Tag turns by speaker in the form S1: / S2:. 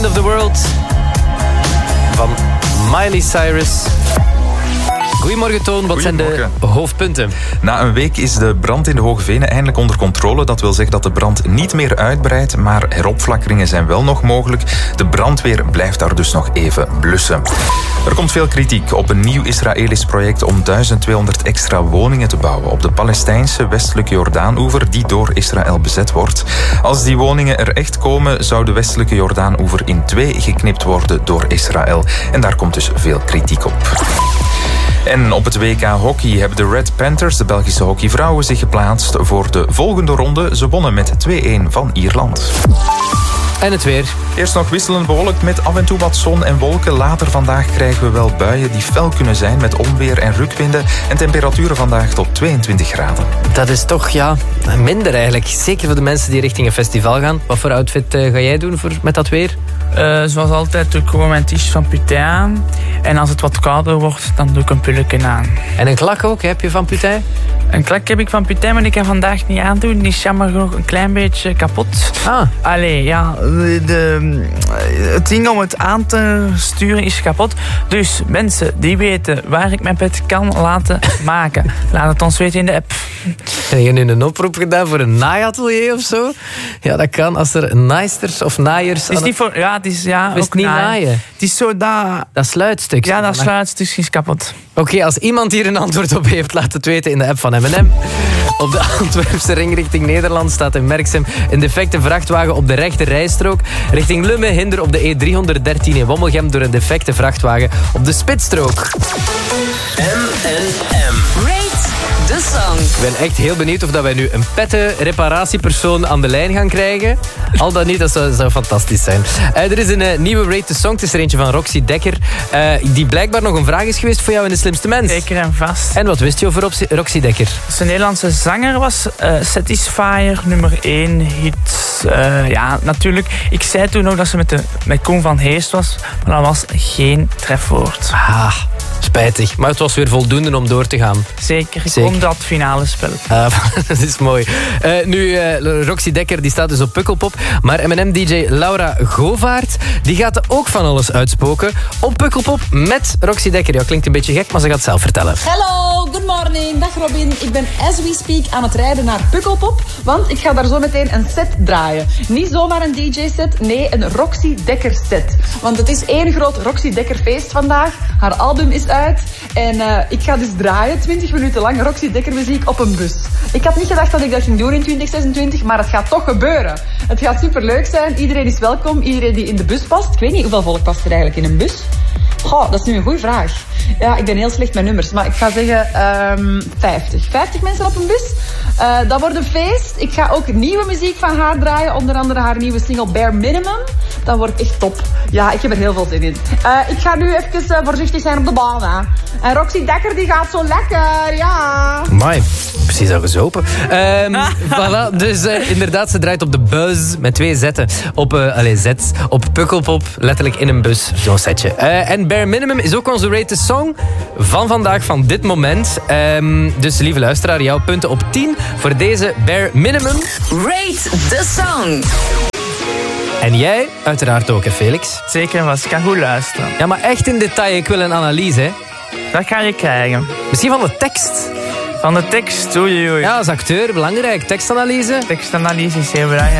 S1: End of the World van Miley Cyrus. Goedemorgen Toon, wat zijn de hoofdpunten?
S2: Na een week is de brand in de Hoge Venen eindelijk onder controle. Dat wil zeggen dat de brand niet meer uitbreidt, maar heropflakkeringen zijn wel nog mogelijk. De brandweer blijft daar dus nog even blussen. Er komt veel kritiek op een nieuw Israëlisch project om 1200 extra woningen te bouwen op de Palestijnse westelijke Jordaanoever die door Israël bezet wordt. Als die woningen er echt komen, zou de westelijke Jordaanoever in 2 geknipt worden door Israël. En daar komt dus veel kritiek op. En op het WK hockey hebben de Red Panthers, de Belgische hockeyvrouwen, zich geplaatst voor de volgende ronde. Ze wonnen met 2-1 van Ierland.
S1: En het weer.
S2: Eerst nog wisselend bewolkt met af en toe wat zon en wolken. Later vandaag krijgen we wel buien die fel kunnen zijn met onweer en rukwinden. En temperaturen vandaag tot 22 graden.
S1: Dat is toch, minder eigenlijk. Zeker voor de mensen die richting een festival gaan. Wat voor outfit ga jij doen met dat weer?
S3: Zoals altijd doe ik gewoon mijn t-shirt van Putain aan. En als het wat kouder wordt, dan doe ik een pulletje aan.
S1: En een klak ook, heb je van Putain?
S3: Een klak heb ik van Putain, maar die kan vandaag niet aandoen. Die is jammer genoeg een klein beetje kapot. Allee, ja, het ding om het aan te sturen is kapot. Dus mensen die weten waar ik mijn pet kan laten maken, laat het ons weten in de app.
S1: Heb je nu een oproep gedaan voor een naaiatelier of zo? Ja, dat kan als er naaisters of naaiers...
S3: Het is niet voor... Ja, het is ook
S1: niet naaien.
S3: Het is zo dat
S1: sluitstuk.
S3: Ja, dat sluitstuk is kapot.
S1: Oké, als iemand hier een antwoord op heeft, laat het weten in de app van M&M. Op de Antwerpse ring richting Nederland staat in Merksem een defecte vrachtwagen op de rechte rijstrook. Richting Lumme hinder op de E313 in Wommelgem door een defecte vrachtwagen op de spitsstrook.
S4: M&M. Rate the song.
S1: Ik ben echt heel benieuwd of dat wij nu een pette-reparatiepersoon aan de lijn gaan krijgen. Al dan niet, dat zou fantastisch zijn. Er is een nieuwe Rate the Song. Het is er eentje van Roxy Dekker. Die blijkbaar nog een vraag is geweest voor jou in De Slimste Mens.
S3: Zeker en vast.
S1: En wat wist je over Roxy Dekker?
S3: Dat ze een Nederlandse zanger was. Satisfyer, nummer 1 hit. Ja, natuurlijk. Ik zei toen nog dat ze met Koen van Heest was. Maar dat was geen trefwoord.
S1: Spijtig. Maar het was weer voldoende om door te gaan.
S3: Zeker. Ik kom dat finale spel.
S1: Dat is mooi. Nu, Roxy Dekker die staat dus op Pukkelpop. Maar M&M-dj Laura Govaert die gaat ook van alles uitspoken op Pukkelpop met Roxy Dekker. Ja, klinkt een beetje gek, maar ze gaat het zelf vertellen.
S5: Hallo, good morning. Dag Robin. Ik ben as we speak aan het rijden naar Pukkelpop. Want ik ga daar zo meteen een set draaien. Niet zomaar een DJ-set, nee, een Roxy Dekker set. Want het is één groot Roxy Dekker feest vandaag. Haar album is uit. En ik ga dus draaien, 20 minuten lang, Roxy Dekker muziek op een bus. Ik had niet gedacht dat ik dat ging doen in 2026, maar het gaat toch gebeuren. Het gaat superleuk zijn. Iedereen is welkom. Iedereen die in de bus past. Ik weet niet hoeveel volk past er eigenlijk in een bus. Goh, dat is nu een goede vraag. Ja, ik ben heel slecht met nummers, maar ik ga zeggen 50. 50 mensen op een bus. Dat wordt een feest. Ik ga ook nieuwe muziek van haar draaien. Onder andere haar nieuwe single Bare Minimum. Dat wordt echt top. Ja, ik heb er heel veel zin in. Ik ga nu even voorzichtig zijn op de baan. Hè. En Roxy Dekker die gaat zo lekker, ja.
S1: Amai, precies al gezopen. Voilà, dus inderdaad, ze draait op de buzz met 2 zetten. Op Pukkelpop, letterlijk in een bus. Zo'n setje. En Bare Minimum is ook onze Rate the Song van vandaag, van dit moment. Dus lieve luisteraar, jouw punten op 10 voor deze Bare Minimum.
S4: Rate the Song.
S1: En jij uiteraard ook, hè, Felix?
S3: Zeker en vast. Ik kan goed luisteren.
S1: Ja, maar echt in detail. Ik wil een analyse, hè.
S3: Dat ga je krijgen.
S1: Misschien van de tekst.
S3: Van de tekst, oei.
S1: Ja, als acteur, belangrijk. Tekstanalyse.
S3: Tekstanalyse is heel belangrijk.